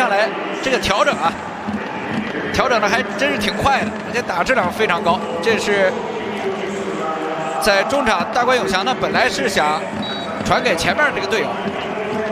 下来这个调整啊，调整的还真是挺快的，而且打质量非常高。这是在中场大关永祥呢，本来是想传给前面这个队友，